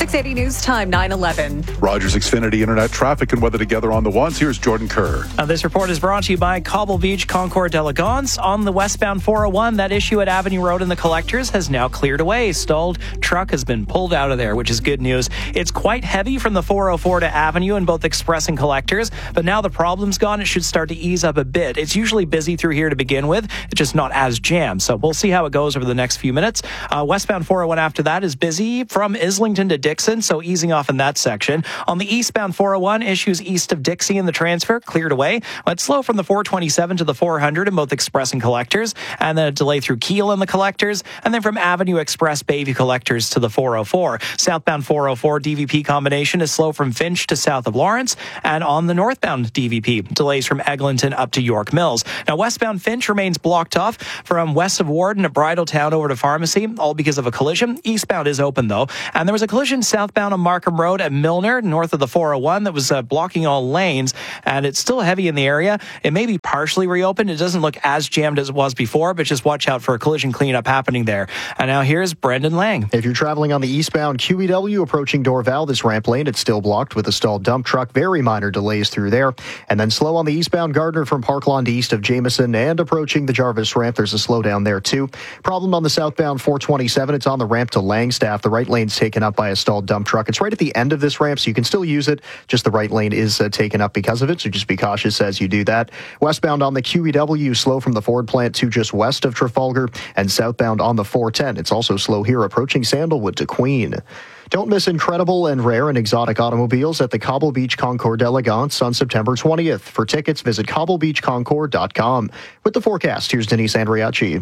680 News Time, 9:11. Rogers Xfinity Internet traffic and weather together on the ones. Here's Jordan Kerr. This report is brought to you by Cobble Beach Concours d'Elegance. On the westbound 401, that issue at Avenue Road in the collectors has now cleared away. Stalled truck has been pulled out of there, which is good news. It's quite heavy from the 404 to Avenue in both Express and collectors, but now the problem's gone. It should start to ease up a bit. It's usually busy through here to begin with. It's just not as jammed, so we'll see how it goes over the next few minutes. Westbound 401 after that is busy from Islington to Dixon, so easing off in that section. On the eastbound 401, issues east of Dixie in the transfer cleared away. It's slow from the 427 to the 400 in both Express and collectors, and then a delay through Kiel in the collectors, and then from Avenue Express Bayview collectors to the 404. Southbound 404 DVP combination is slow from Finch to south of Lawrence, and on the northbound DVP, delays from Eglinton up to York Mills. Now, westbound Finch remains blocked off from west of Warden at Bridletown over to Pharmacy, all because of a collision. Eastbound is open, though, and there was a collision southbound on Markham Road at Milner, north of the 401, that was blocking all lanes, and it's still heavy in the area. It may be partially reopened. It doesn't look as jammed as it was before, but just watch out for a collision cleanup happening there. And now here's Brendan Lang. If you're traveling on the eastbound QEW approaching Dorval, this ramp lane, it's still blocked with a stalled dump truck. Very minor delays through there. And then slow on the eastbound Gardner from Parkland east of Jameson and approaching the Jarvis ramp. There's a slowdown there too. Problem on the southbound 427. It's on the ramp to Langstaff. The right lane's taken up by a stalled dump truck. It's right at the end of this ramp, so you can still use it. Just the right lane is taken up because of it, so just be cautious as you do that. Westbound on the QEW, slow from the Ford plant to just west of Trafalgar, and southbound on the 410. It's also slow here approaching Sandalwood to Queen. Don't miss incredible and rare and exotic automobiles at the Cobble Beach Concours d'Elegance on September 20th. For tickets, visit cobblebeachconcours.com. With the forecast, here's Denise Andriacci.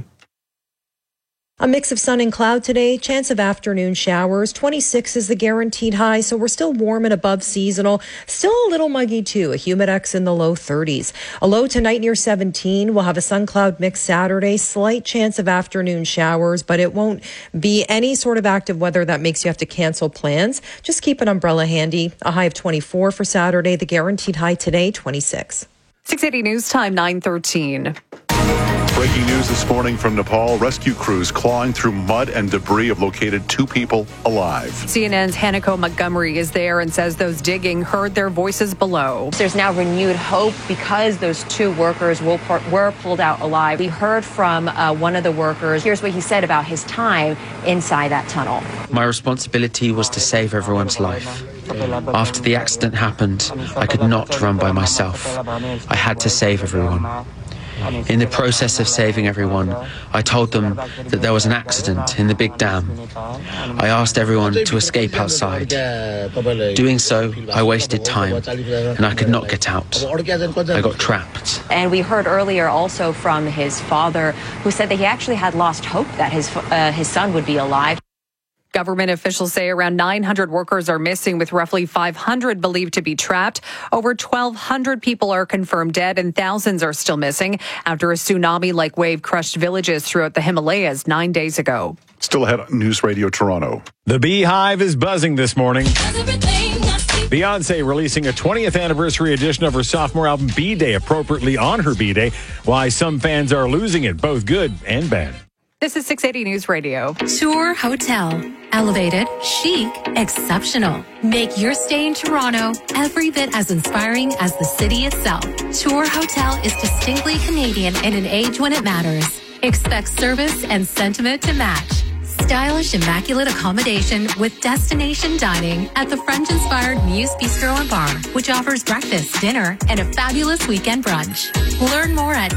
A mix of sun and cloud today, chance of afternoon showers. 26 is the guaranteed high, so we're still warm and above seasonal. Still a little muggy too, a humidex in the low 30s. A low tonight near 17. We'll have a sun cloud mix Saturday, slight chance of afternoon showers, but it won't be any sort of active weather that makes you have to cancel plans. Just keep an umbrella handy. A high of 24 for Saturday, the guaranteed high today, 26. 680 News Time, 9:13. Breaking news this morning from Nepal. Rescue crews clawing through mud and debris have located 2 people alive. CNN's Hanako Montgomery is there and says those digging heard their voices below. There's now renewed hope because those 2 workers were pulled out alive. We heard from one of the workers. Here's what he said about his time inside that tunnel. My responsibility was to save everyone's life. After the accident happened, I could not run by myself. I had to save everyone. In the process of saving everyone, I told them that there was an accident in the big dam. I asked everyone to escape outside. Doing so, I wasted time, and I could not get out. I got trapped. And we heard earlier also from his father, who said that he actually had lost hope that his son would be alive. Government officials say around 900 workers are missing, with roughly 500 believed to be trapped. Over 1,200 people are confirmed dead, and thousands are still missing after a tsunami-like wave crushed villages throughout the Himalayas 9 days ago. Still ahead on News Radio Toronto. The Beehive is buzzing this morning. Beyonce releasing a 20th anniversary edition of her sophomore album, B-Day, appropriately on her B-Day. Why some fans are losing it, both good and bad. This is 680 News Radio. Tour Hotel. Elevated, chic, exceptional. Make your stay in Toronto every bit as inspiring as the city itself. Tour Hotel is distinctly Canadian in an age when it matters. Expect service and sentiment to match. Stylish, immaculate accommodation with destination dining at the French-inspired Muse Bistro and Bar, which offers breakfast, dinner, and a fabulous weekend brunch. Learn more at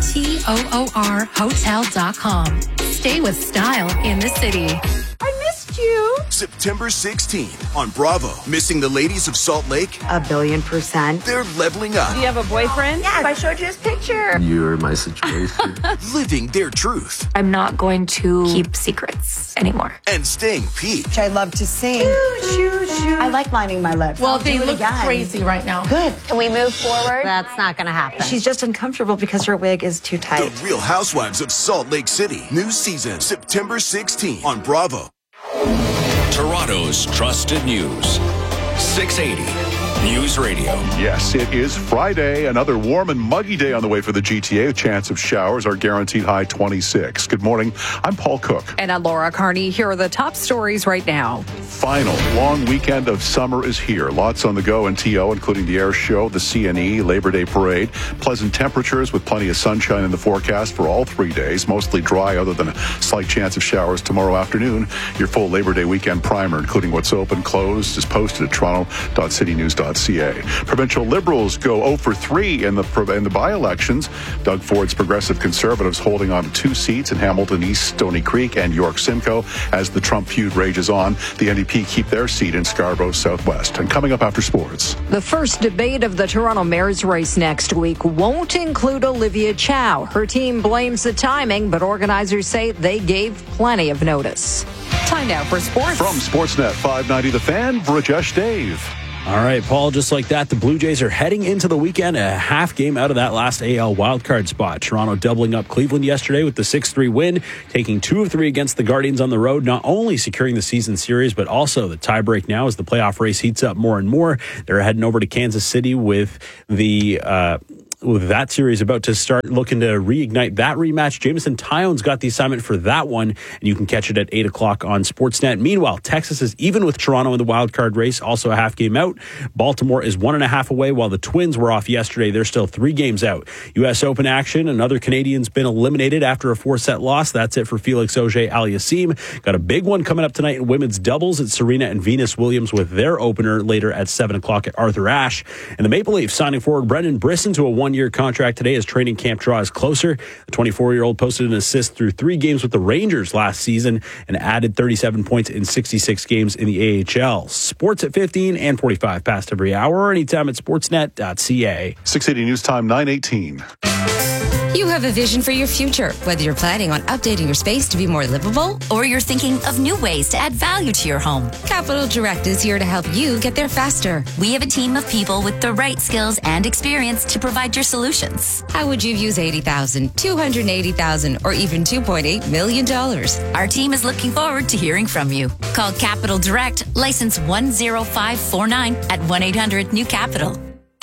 toorhotel.com. Stay with style in the city. I missed you. September 16th on Bravo. Missing the ladies of Salt Lake? 1,000,000,000%. They're leveling up. Do you have a boyfriend? Yes. I showed you his picture. You're my situation. Living their truth. I'm not going to keep secrets anymore. And staying peak. I love to sing. I like lining my lips. Well, they look crazy right now. Good. Can we move forward? That's not going to happen. She's just uncomfortable because her wig is too tight. The Real Housewives of Salt Lake City. New season, September 16th on Bravo. Toronto's trusted news. 680 News Radio. Yes, it is Friday. Another warm and muggy day on the way for the GTA. A chance of showers. Our guaranteed high 26. Good morning. I'm Paul Cook. And I'm Laura Carney. Here are the top stories right now. Final long weekend of summer is here. Lots on the go in TO, including the air show, the CNE, Labor Day parade. Pleasant temperatures with plenty of sunshine in the forecast for all 3 days. Mostly dry other than a slight chance of showers tomorrow afternoon. Your full Labor Day weekend primer, including what's open, closed, is posted at toronto.citynews.ca. Provincial Liberals go 0 for 3 in the by-elections. Doug Ford's Progressive Conservatives holding on to 2 seats in Hamilton East, Stony Creek, and York Simcoe. As the Trump feud rages on, the NDP keep their seat in Scarborough Southwest. And coming up after sports. The first debate of the Toronto mayor's race next week won't include Olivia Chow. Her team blames the timing, but organizers say they gave plenty of notice. Time now for sports. From Sportsnet 590 The Fan, Brajesh Dave. All right, Paul, just like that, the Blue Jays are heading into the weekend a half game out of that last AL wildcard spot. Toronto doubling up Cleveland yesterday with the 6-3 win, taking 2 of 3 against the Guardians on the road, not only securing the season series, but also the tiebreak now as the playoff race heats up more and more. They're heading over to Kansas City with that series about to start, looking to reignite that rematch. Jameson Taillon's got the assignment for that one, and you can catch it at 8 o'clock on Sportsnet. Meanwhile, Texas is even with Toronto in the wild card race, also a half game out. Baltimore is 1.5 away, while the Twins were off yesterday. They're still 3 games out. U.S. Open action. Another Canadian's been eliminated after a 4-set loss. That's it for Felix Auger-Aliassime. Got a big one coming up tonight in women's doubles. It's Serena and Venus Williams with their opener later at 7 o'clock at Arthur Ashe. And the Maple Leafs signing forward Brendan Brisson to a 1-year contract today as training camp draws closer. The 24-year-old posted an assist through 3 games with the Rangers last season and added 37 points in 66 games in the AHL. Sports at 15 and 45 past every hour or anytime at sportsnet.ca. 680 News Time, 9:18. You have a vision for your future, whether you're planning on updating your space to be more livable or you're thinking of new ways to add value to your home. Capital Direct is here to help you get there faster. We have a team of people with the right skills and experience to provide your solutions. How would you use $80,000, $280,000, or even $2.8 million? Our team is looking forward to hearing from you. Call Capital Direct, license 10549 at 1-800-NEW-CAPITAL.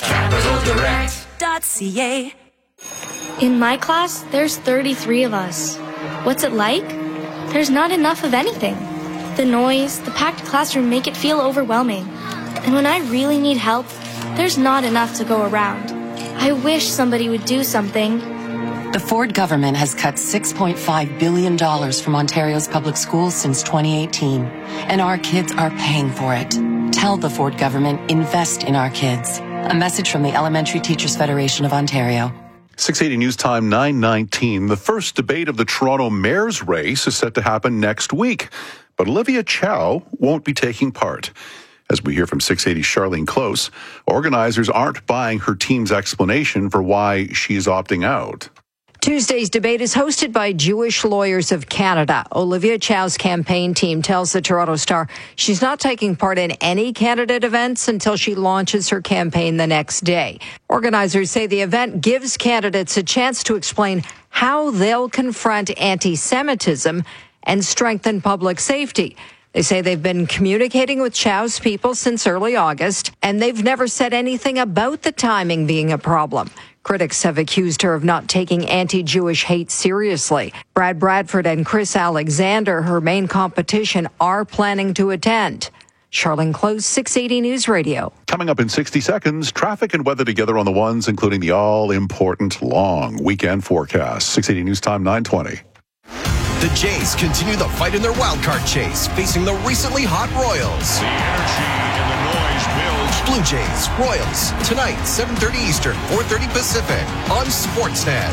CapitalDirect.ca. In my class, there's 33 of us. What's it like? There's not enough of anything. The noise, the packed classroom make it feel overwhelming. And when I really need help, there's not enough to go around. I wish somebody would do something. The Ford government has cut $6.5 billion from Ontario's public schools since 2018, and our kids are paying for it. Tell the Ford government, invest in our kids. A message from the Elementary Teachers Federation of Ontario. 680 News Time, 9:19. The first debate of the Toronto mayor's race is set to happen next week, but Olivia Chow won't be taking part. As we hear from 680's Charlene Close, organizers aren't buying her team's explanation for why she's opting out. Tuesday's debate is hosted by Jewish Lawyers of Canada. Olivia Chow's campaign team tells the Toronto Star she's not taking part in any candidate events until she launches her campaign the next day. Organizers say the event gives candidates a chance to explain how they'll confront anti-Semitism and strengthen public safety. They say they've been communicating with Chow's people since early August, and they've never said anything about the timing being a problem. Critics have accused her of not taking anti-Jewish hate seriously. Brad Bradford and Chris Alexander, her main competition, are planning to attend. Charlene Close, 680 News Radio. Coming up in 60 seconds, traffic and weather together on the ones, including the all-important long weekend forecast. 680 News Time, 9:20. The Jays continue the fight in their wildcard chase, facing the recently hot Royals. The energy and the noise builds. Blue Jays, Royals, tonight, 7:30 Eastern, 4:30 Pacific, on Sportsnet.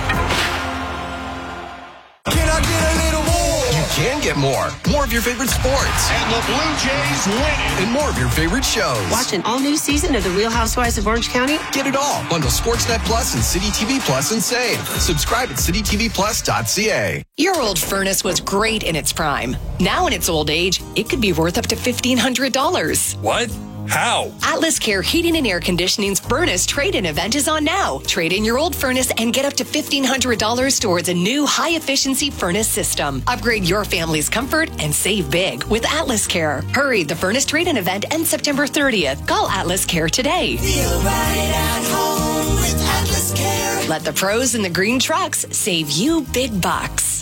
Can I get a little more? You can get more. More of your favorite sports. And the Blue Jays win it. And more of your favorite shows. Watch an all-new season of The Real Housewives of Orange County. Get it all. Bundle Sportsnet Plus and City TV Plus and save. Subscribe at citytvplus.ca. Your old furnace was great in its prime. Now in its old age, it could be worth up to $1,500. What? How? Atlas Care Heating and Air Conditioning's Furnace Trade-In event is on now. Trade in your old furnace and get up to $1,500 towards a new high-efficiency furnace system. Upgrade your family's comfort and save big with Atlas Care. Hurry, the Furnace Trade-In event ends September 30th. Call Atlas Care today. Feel right at home with Atlas Care. Let the pros in the green trucks save you big bucks.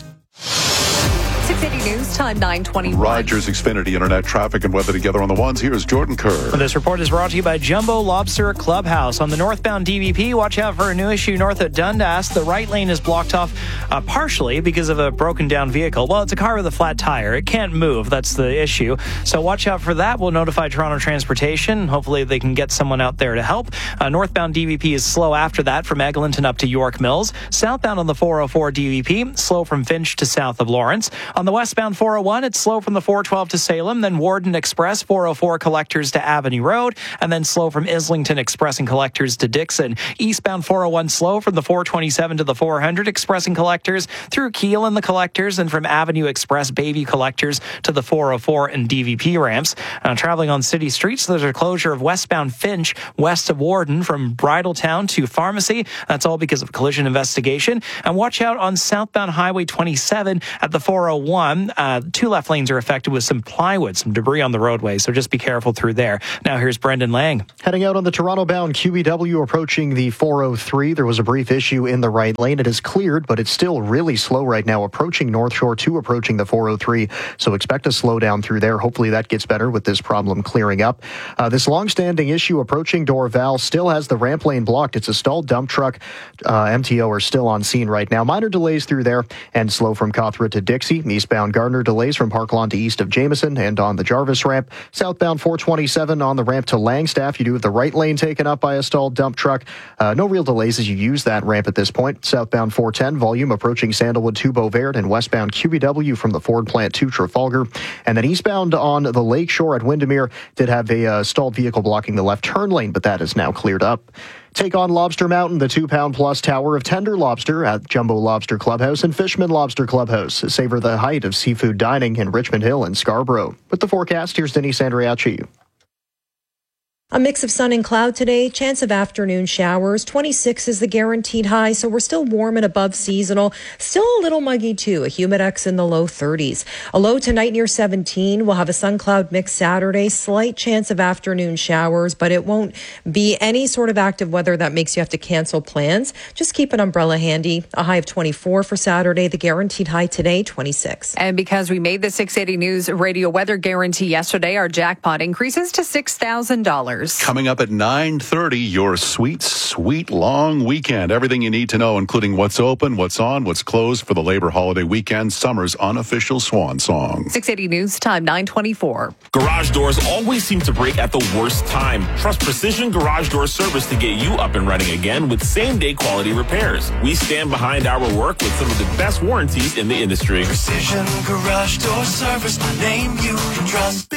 680 News Time, 9:21. Rogers Xfinity Internet traffic and weather together on the ones. Here's Jordan Kerr. This report is brought to you by Jumbo Lobster Clubhouse. On the northbound DVP, watch out for a new issue north of Dundas. The right lane is blocked off partially because of a broken down vehicle. Well, it's a car with a flat tire. It can't move. That's the issue. So watch out for that. We'll notify Toronto Transportation. Hopefully they can get someone out there to help. Northbound DVP is slow after that from Eglinton up to York Mills. Southbound on the 404 DVP, slow from Finch to south of Lawrence. On the westbound 401, it's slow from the 412 to Salem, then Warden Express 404 collectors to Avenue Road, and then slow from Islington Express and collectors to Dixon. Eastbound 401 slow from the 427 to the 400 Express and collectors through Keele and the collectors, and from Avenue Express Bayview collectors to the 404 and DVP ramps. Traveling on city streets, there's a closure of westbound Finch west of Warden from Bridletown to Pharmacy. That's all because of collision investigation. And watch out on southbound Highway 27 at the 401. Two left lanes are affected with some plywood, some debris on the roadway, so just be careful through there. Now here's Brendan Lang. Heading out on the Toronto-bound QEW approaching the 403, there was a brief issue in the right lane. It is cleared, but it's still really slow right now approaching North Shore to approaching the 403, so expect a slowdown through there. Hopefully that gets better with this problem clearing up. This long-standing issue approaching Dorval still has the ramp lane blocked. It's a stalled dump truck. MTO are still on scene right now. Minor delays through there and slow from Cawthra to Dixie. Eastbound Gardner delays from Parklawn to east of Jameson and on the Jarvis ramp. Southbound 427 on the ramp to Langstaff. You do have the right lane taken up by a stalled dump truck. No real delays as you use that ramp at this point. Southbound 410 volume approaching Sandalwood to Beauvert, and westbound QEW from the Ford plant to Trafalgar. And then eastbound on the Lakeshore at Windermere did have a stalled vehicle blocking the left turn lane, but that is now cleared up. Take on Lobster Mountain, the 2-pound-plus tower of tender lobster at Jumbo Lobster Clubhouse and Fishman Lobster Clubhouse. Savor the height of seafood dining in Richmond Hill and Scarborough. With the forecast, here's Denise Andriachi. A mix of sun and cloud today, chance of afternoon showers. 26 is the guaranteed high, so we're still warm and above seasonal. Still a little muggy too, a humidex in the low 30s. A low tonight near 17. We'll have a sun-cloud mix Saturday. Slight chance of afternoon showers, but it won't be any sort of active weather that makes you have to cancel plans. Just keep an umbrella handy. A high of 24 for Saturday. The guaranteed high today, 26. And because we made the 680 News radio weather guarantee yesterday, our jackpot increases to $6,000. Coming up at 9:30, your sweet, sweet long weekend. Everything you need to know, including what's open, what's on, what's closed for the Labor holiday weekend, summer's unofficial swan song. 680 News Time, 9:24. Garage doors always seem to break at the worst time. Trust Precision Garage Door Service to get you up and running again with same-day quality repairs. We stand behind our work with some of the best warranties in the industry. Precision Garage Door Service, a name you can trust.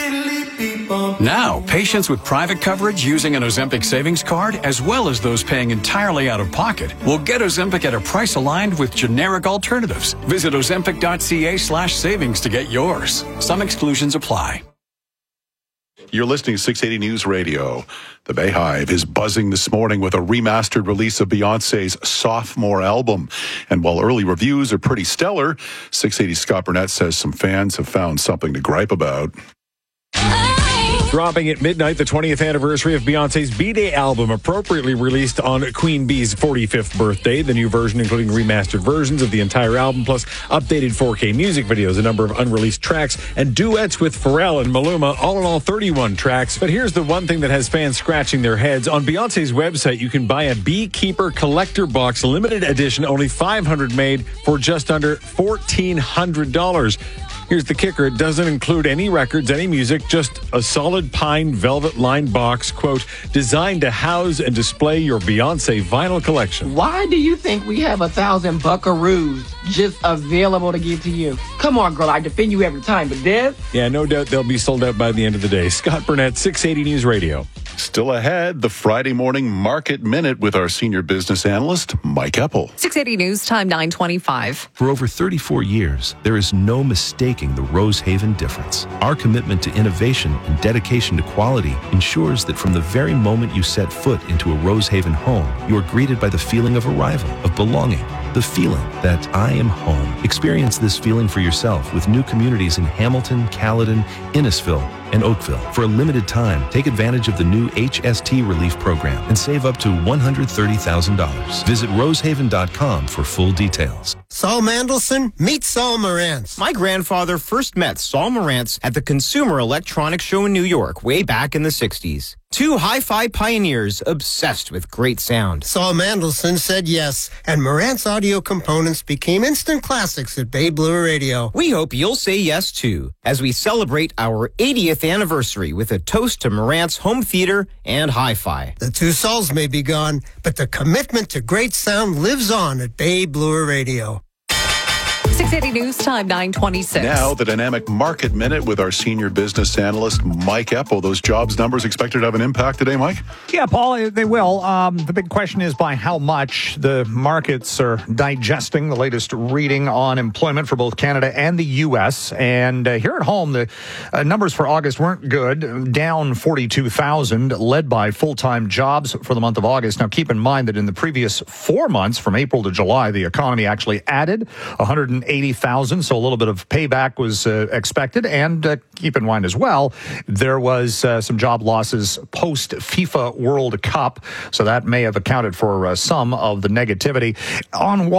Now, patients with private coverage using an Ozempic savings card, as well as those paying entirely out of pocket, will get Ozempic at a price aligned with generic alternatives. Visit ozempic.ca/savings to get yours. Some exclusions apply. You're listening to 680 News Radio. The Bayhive is buzzing this morning with a remastered release of Beyonce's sophomore album. And while early reviews are pretty stellar, 680 Scott Burnett says some fans have found something to gripe about. Dropping at midnight, the 20th anniversary of Beyonce's B-Day album, appropriately released on Queen Bee's 45th birthday. The new version, including remastered versions of the entire album, plus updated 4K music videos, a number of unreleased tracks, and duets with Pharrell and Maluma, all in all 31 tracks. But here's the one thing that has fans scratching their heads. On Beyonce's website, you can buy a Beekeeper collector box, limited edition, only 500 made, for just under $1,400. Here's the kicker. It doesn't include any records, any music, just a solid pine velvet-lined box, quote, designed to house and display your Beyonce vinyl collection. Why do you think we have 1,000 buckaroos just available to give to you? Come on, girl, I defend you every time, but this? Yeah, no doubt they'll be sold out by the end of the day. Scott Burnett, 680 News Radio. Still ahead, the Friday morning market minute with our senior business analyst, Mike Eppel. 680 News Time, 9:25. For over 34 years, there is no mistaking the Rosehaven difference. Our commitment to innovation and dedication to quality ensures that from the very moment you set foot into a Rosehaven home, you are greeted by the feeling of arrival, of belonging, the feeling that I am home. Experience this feeling for yourself with new communities in Hamilton, Caledon, Innisfil, and Oakville. For a limited time, take advantage of the new HST Relief Program and save up to $130,000. Visit rosehaven.com for full details. Saul Mandelson, meet Saul Marantz. My grandfather first met Saul Marantz at the Consumer Electronics Show in New York way back in the 60s. Two hi-fi pioneers obsessed with great sound. Saul Mandelson said yes, and Marantz audio components became instant classics at Bay Blue Radio. We hope you'll say yes, too, as we celebrate our 80th anniversary with a toast to Marantz home theater and hi-fi. The two Sauls may be gone, but the commitment to great sound lives on at Bay Blue Radio. 680 News Time, 9:26. Now, the dynamic market minute with our senior business analyst, Mike Eppel. Those jobs numbers expected to have an impact today, Mike? Yeah, Paul, they will. The big question is by how much. The markets are digesting the latest reading on employment for both Canada and the U.S. And here at home, the numbers for August weren't good, down 42,000, led by full-time jobs for the month of August. Now, keep in mind that in the previous 4 months, from April to July, the economy actually added 180,000, so a little bit of payback was expected. And keep in mind as well, there was some job losses post-FIFA World Cup, so that may have accounted for some of the negativity. On